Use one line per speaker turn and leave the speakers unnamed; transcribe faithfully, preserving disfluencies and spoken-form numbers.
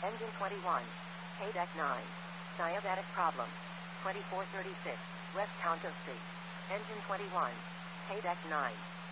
Engine twenty-one. Haydeck nine. Diabetic problem. twenty-four thirty-six. West Countess Street. Engine twenty-one. Haydeck nine.